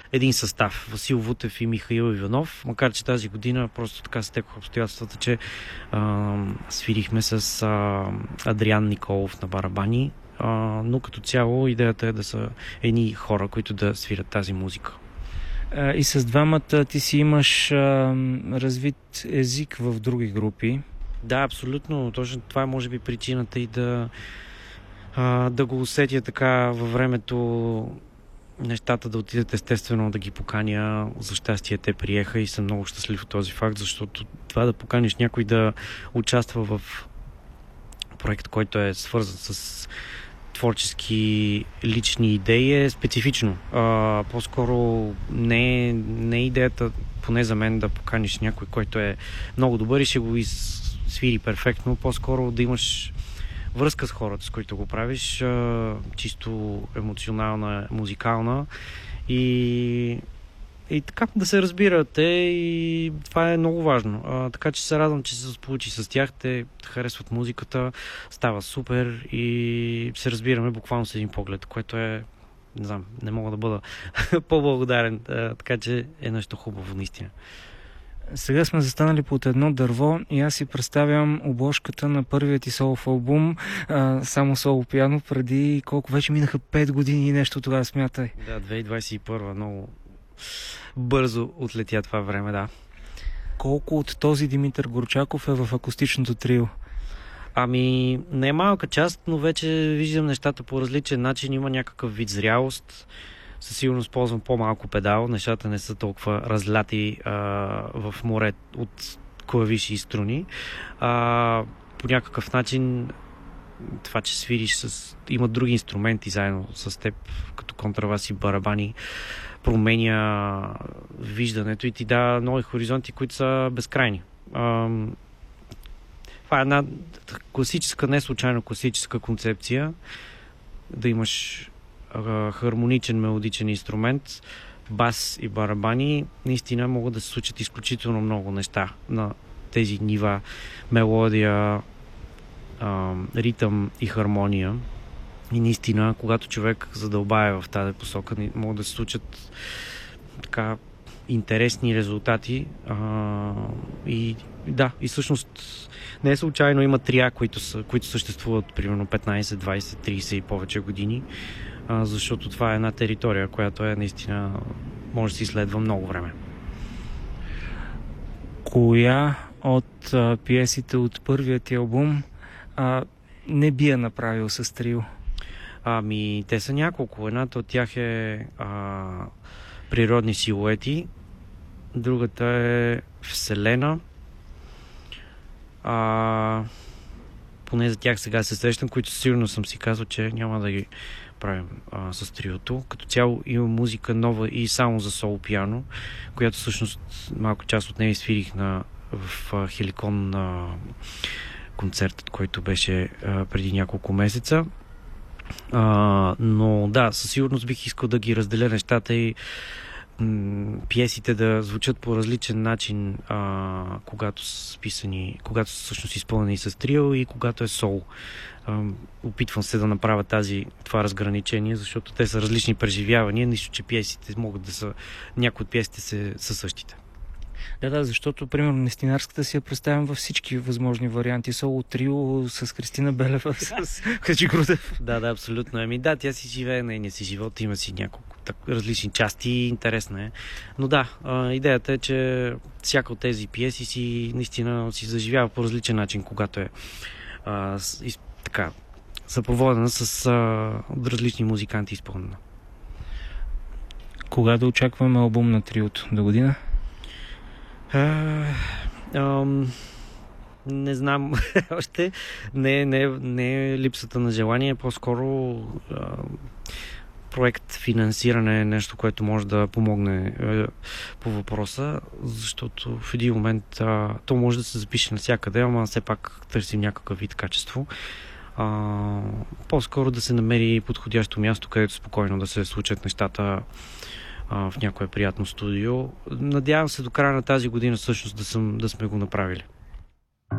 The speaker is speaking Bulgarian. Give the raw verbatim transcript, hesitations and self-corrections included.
един състав. Васил Вутев и Михаил Иванов, макар че тази година просто така стекоха обстоятелствата, че а, свирихме с а, Адриан Николов на барабани, а, но като цяло идеята е да са едни хора, които да свирят тази музика. И с двамата ти си имаш а, развит език в други групи. Да, абсолютно. Точно това е може би причината и да, а, да го усетя така във времето, нещата да отидат естествено да ги поканя. За щастие те приеха и съм много щастлив от този факт, защото това да поканиш някой да участва в проект, който е свързан с творчески лични идеи, е специфично. А, по-скоро не е, не е идеята, поне за мен, да поканиш някой, който е много добър и ще го свири перфектно. По-скоро да имаш връзка с хората, с които го правиш, а, чисто емоционална, музикална и, и така да се разбирате, и това е много важно. А, така че се радвам, че се получи с тях. Те харесват музиката, става супер и се разбираме буквално с един поглед, което е, не знам, не мога да бъда по-благодарен. А, така че е нещо хубаво, наистина. Сега сме застанали под едно дърво и аз си представям обложката на първият ти солов албум, а, само соло пиано, преди колко вече минаха пет години и нещо тогава, смятай. Да, две хиляди двадесет и първа, много бързо отлетя това време, да. Колко от този Димитър Горчаков е в акустичното трио? Ами, не е малка част, но вече виждам нещата по различен начин, има някакъв вид зрялост. Със сигурност ползвам по-малко педал, нещата не са толкова разляти а, в море от клавиши и струни. А, по някакъв начин това, че свириш с... има други инструменти заедно с теб, като контрабас и барабани, променя виждането и ти дава нови хоризонти, които са безкрайни. А, това е една класическа, не случайно класическа концепция, да имаш хармоничен мелодичен инструмент, бас и барабани. Наистина могат да се случат изключително много неща на тези нива: мелодия, ритъм и хармония. И наистина, когато човек задълбае в тази посока, могат да се случат така интересни резултати. И да, и всъщност не е случайно има трия, които, са, които съществуват примерно петнадесет, двадесет, тридесет и повече години, защото това е една територия, която е наистина може да се изследва много време. Коя от а, пиесите от първият ти албум а, не би я направил с трио? Ами, те са няколко. Едната от тях е а, Природни силуети, другата е Вселена. А, поне за тях сега се срещам, които сигурно съм си казал, че няма да ги правим а, с триото. Като цяло има музика нова и само за соло пиано, която всъщност малко част от нея свирих на, в а, Хеликон на концертът, който беше а, преди няколко месеца. А, но да, със сигурност бих искал да ги разделя нещата и м- пиесите да звучат по различен начин, а, когато са списани, когато са всъщност изпълнени с трио и когато е соло. А, опитвам се да направя тази, това разграничение, защото те са различни преживявания, нищо, че пиесите могат да са, някои от пиесите се, са същите. Да, да, защото, примерно, Нестинарската си я представям във всички възможни варианти. Соло трио с Кристина Белева, с Хаджи Грудев. Да, да, абсолютно. Ами да, тя си живее нейния си живот, има си няколко так, различни части, интересна е. Но да, а, идеята е, че всяка от тези пиеси си наистина си заживява по различен начин, когато е а, с, и, така, съпроводена с а, различни музиканти изпълнена. Кога да очакваме албум на триото? До година? А, ам, не знам още. Не, не, не е липсата на желание, по-скоро а, проект финансиране е нещо, което може да помогне а, по въпроса, защото в един момент а, то може да се запише навсякъде, ама все пак търсим някакъв вид качество. А, по-скоро да се намери подходящо място, където спокойно да се случат нещата в някое приятно студио. Надявам се до края на тази година всъщност да, съм, да сме го направили.